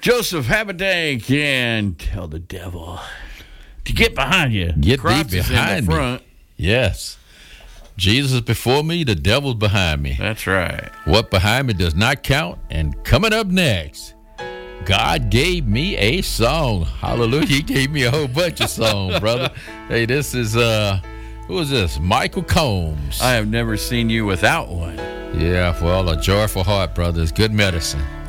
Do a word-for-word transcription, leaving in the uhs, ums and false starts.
Joseph Habedank and Tell the Devil to get behind you. Get Christ thee is behind in the front. me. Yes. Jesus is before me, the devil's behind me. That's right. What behind me does not count. And coming up next, God gave me a song. Hallelujah. He gave me a whole bunch of songs, brother. Hey, this is, uh, who is this? Michael Combs. I have never seen you without one. Yeah, well, a joyful heart, brother, is good medicine.